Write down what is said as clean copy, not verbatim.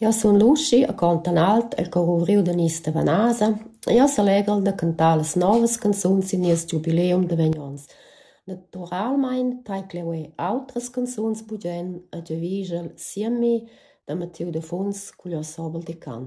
Jeu sun Luschi a Contanalt, el coruvriu da Nis da Vanasa, e jeu s'alegrel da cantar las novas canzuns in nies giubileum da vegnons. Naturalmein trai cleuer autras canzuns bugen a giavischel siemi da Mathieu Defuns cu Gios Sobel di Can.